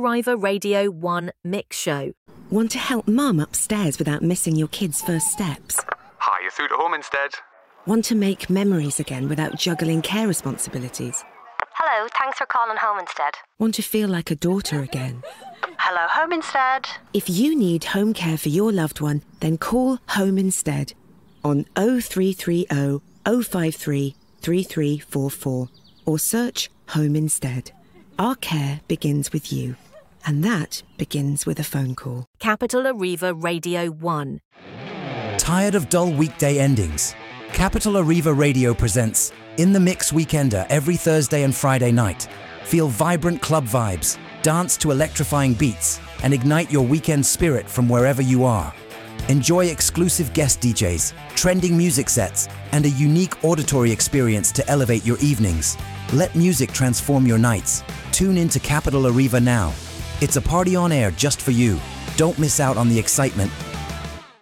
Arriva Radio 1 Mix Show. Want to help Mum upstairs without missing your kids' first steps? Hi, you're through to home instead. Want to make memories again without juggling care responsibilities? Hello, thanks for calling Home Instead. Want to feel like a daughter again? Hello, Home Instead. If you need home care for your loved one, then call Home Instead on 0330 053 3344 or search Home Instead. Our care begins with you, and that begins with a phone call. Capital Arriva Radio 1. Tired of dull weekday endings? Capital Arriva Radio presents In the Mix Weekender every Thursday and Friday night. Feel vibrant club vibes, dance to electrifying beats, and ignite your weekend spirit from wherever you are. Enjoy exclusive guest DJs, trending music sets, and a unique auditory experience to elevate your evenings. Let music transform your nights. Tune in to Capital Arriva now. It's a party on air just for you. Don't miss out on the excitement